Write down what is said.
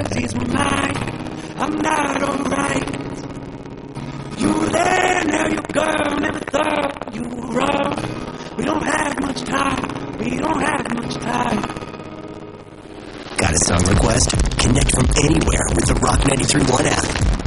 Ease my mind, I'm not alright. You were there, now you're gone. Never thought you were wrong. We don't have much time. We don't have much time. Got a song request? Connect from anywhere with the Rock 93.1 app.